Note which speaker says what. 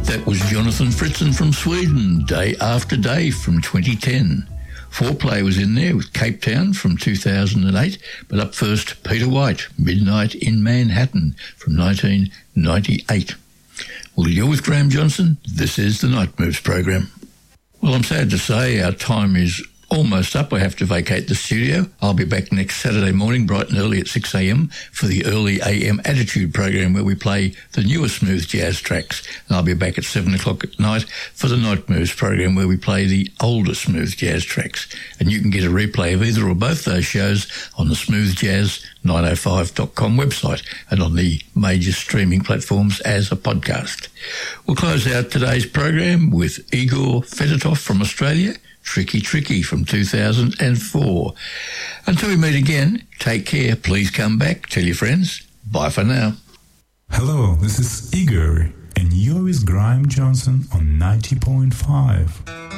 Speaker 1: That was Jonathan Fritzen from Sweden, Day After Day from 2010. Foreplay was in there with Cape Town from 2008, but up first, Peter White, Midnight in Manhattan from 1998. Well, you're with Graham Johnson. This is the Night Moves program. Well, I'm sad to say our time is almost up. I have to vacate the studio. I'll be back next Saturday morning, bright and early at 6 a.m. for the Early AM Attitude program where we play the newer smooth jazz tracks. And I'll be back at 7 o'clock at night for the Night Moves program where we play the older smooth jazz tracks. And you can get a replay of either or both those shows on the smoothjazz905.com website and on the major streaming platforms as a podcast. We'll close out today's program with Igor Fedotov from Australia, Tricky Tricky from 2004. Until we meet again, take care. Please come back. Tell your friends. Bye for now.
Speaker 2: Hello, this is Igor, and you're with Graham Johnson on 90.5.